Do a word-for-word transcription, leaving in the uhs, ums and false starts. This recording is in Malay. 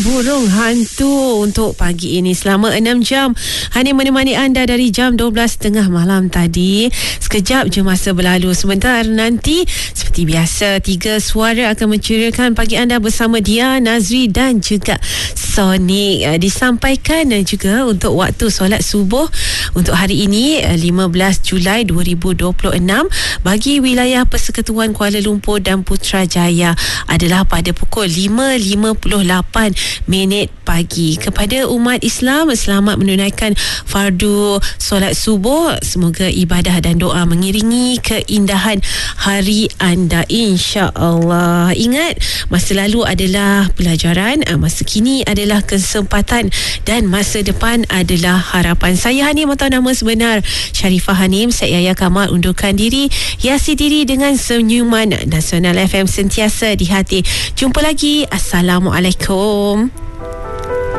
Burung hantu untuk pagi ini selama enam jam. Hani menemani anda dari jam dua belas tiga puluh malam tadi. Sekejap je masa berlalu. Sebentar nanti seperti biasa tiga suara akan menceriakan pagi anda bersama Dia, Nazri dan juga Sonic. Disampaikan juga untuk waktu solat subuh untuk hari ini lima belas Julai dua ribu dua puluh enam bagi wilayah Persekutuan Kuala Lumpur dan Putrajaya adalah pada pukul lima lima puluh lapan minit pagi. Kepada umat Islam, selamat menunaikan fardu solat subuh. Semoga ibadah dan doa mengiringi keindahan hari anda, insya-Allah. Ingat, masa lalu adalah pelajaran, masa kini adalah kesempatan dan masa depan adalah harapan. Saya Hanim atau nama sebenar Sharifah Hanim. Saya Yaya Kamal undurkan diri, hiasi diri dengan senyuman. Nasional F M sentiasa di hati. Jumpa lagi. Assalamualaikum.